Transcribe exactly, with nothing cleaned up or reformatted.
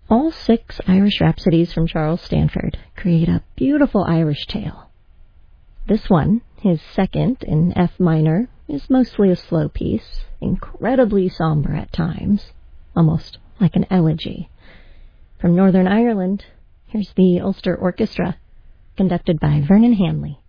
All six Irish Rhapsodies from Charles Stanford create a beautiful Irish tale. This one, his second in F minor, is mostly a slow piece, incredibly somber at times, almost like an elegy. From Northern Ireland, here's the Ulster Orchestra, conducted by Vernon Hanley.